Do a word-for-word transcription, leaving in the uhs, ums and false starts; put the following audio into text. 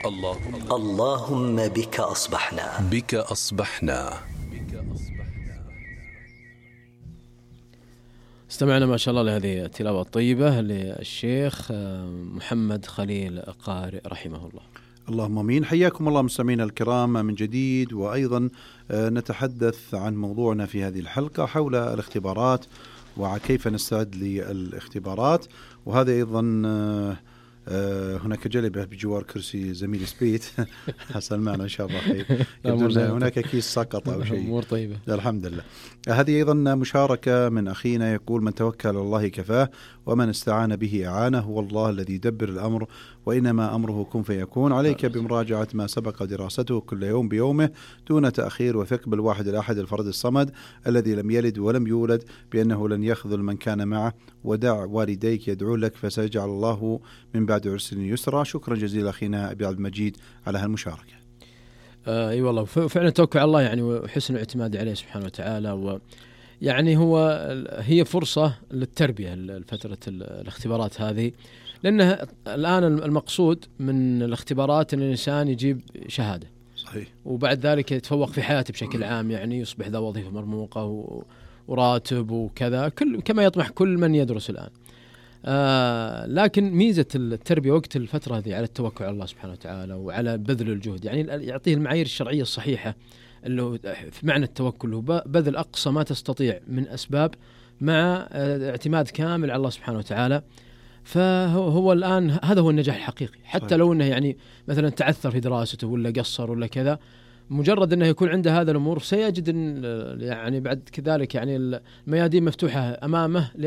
اللهم اللهم بك أصبحنا بك أصبحنا. استمعنا ما شاء الله لهذه التلاوة الطيبة للشيخ محمد خليل قارئ رحمه الله. اللهم امين. حياكم الله مستمعينا الكرام من جديد، وايضا نتحدث عن موضوعنا في هذه الحلقة حول الاختبارات وكيف نستعد للاختبارات. وهذا ايضا هناك جلبة بجوار كرسي زميل سبيت حصل معنا إن شاء الله خير. يبدو هناك كيس سقط أو شيء. أمور طيبة الحمد لله. هذه أيضا مشاركة من أخينا يقول: من توكل على الله كفاه ومن استعان به أعانه، هو الله الذي يدبر الأمر وإنما أمره كن فيكون. عليك بمراجعة ما سبق دراسته كل يوم بيومه دون تأخير، وثق بالواحد الأحد الفرد الصمد الذي لم يلد ولم يولد بأنه لن يخذل من كان معه، ودع والديك يدعو لك فسيجعل الله من بعد عسر يسرا. شكرا جزيلا أخينا أبي عبد المجيد على هالمشاركة. آه أي والله فعلا توكل على الله يعني وحسن الاعتماد عليه سبحانه وتعالى. و يعني هو هي فرصة للتربية الفترة الاختبارات هذه، لأنه الآن المقصود من الاختبارات أن الإنسان يجيب شهادة صحيح، وبعد ذلك يتفوق في حياته بشكل عام، يعني يصبح ذا وظيفة مرموقة وراتب وكذا كل كما يطمح كل من يدرس الآن. آه لكن ميزة التربية وقت الفترة هذه على التوكل على الله سبحانه وتعالى وعلى بذل الجهد، يعني يعطيه المعايير الشرعية الصحيحة اللي هو في معنى التوكل، هو بذل أقصى ما تستطيع من أسباب مع اعتماد كامل على الله سبحانه وتعالى. فهو هو الآن هذا هو النجاح الحقيقي، حتى صحيح. لو أنه يعني مثلا تعثر في دراسته ولا قصر ولا كذا، مجرد أنه يكون عنده هذا الأمور سيجد يعني بعد كذلك يعني الميادين مفتوحة أمامه.